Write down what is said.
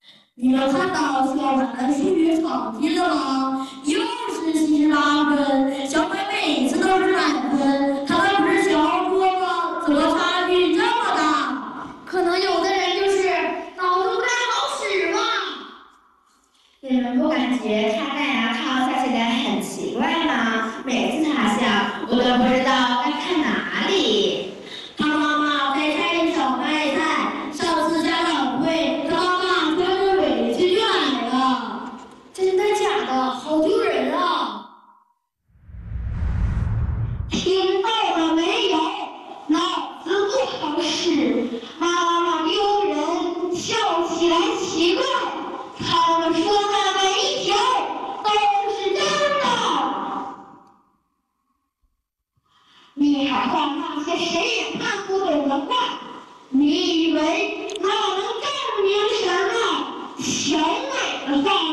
你们看到小白数学考题了吗？又是78分，小白每次都是满分，他们不是小多吗？怎么差距这么大？ 可能有的人就是脑子不太好使嘛。 你们不感觉他戴牙套下去的很奇怪吗？每次他笑，我都不知道该看哪里。 他妈妈在菜市场卖菜，上次家长会，他妈妈穿着围裙就来了。 真的假的？好丢人啊！ 听到了没有？脑子不好使，妈妈丢人，笑起来奇怪。他们说的每一条都是真的。你还画那些谁也看不懂的画，你以为那能证明什么？全美的画